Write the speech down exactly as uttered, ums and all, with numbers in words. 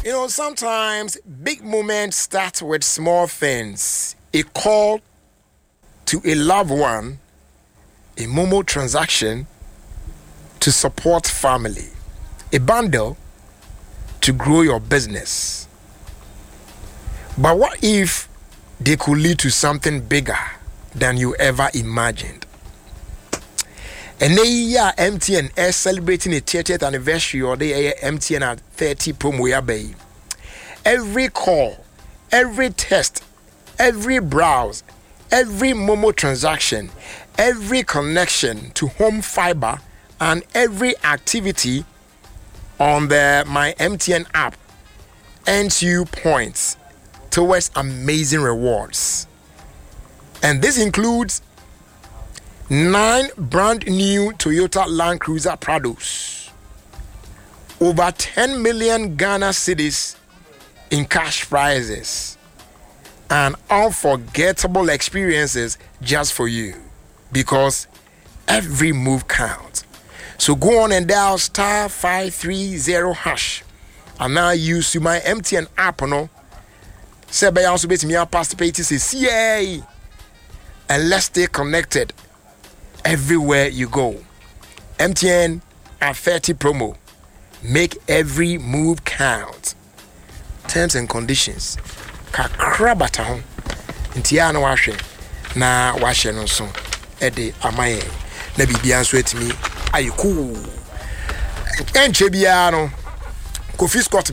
You know, sometimes big moments start with small things. A call to a loved one, a Momo transaction to support family, a bundle to grow your business. But what if they could lead to something bigger than you ever imagined? And they are M T N is celebrating a thirtieth anniversary, or they are M T N at thirty promo ya bay. Every call, every test, every browse, every Momo transaction, every connection to home fiber, and every activity on the My M T N app earns you points towards amazing rewards. And this includes nine brand new Toyota Land Cruiser Prados, over ten million Ghana cedis in cash prizes, and unforgettable experiences just for you, because every move counts. So go on and dial star five three zero hash and now use My M T N app. No, say by also bet me participate is C A, and let's stay connected everywhere you go. M T N at thirty promo. Make every move count. Terms and conditions. Kakra bata ho. Nti ya na wahwe na wahwe no so. Ede amaye. Na bibia nso etimi ayiku. Enche bia no. Kofi Scott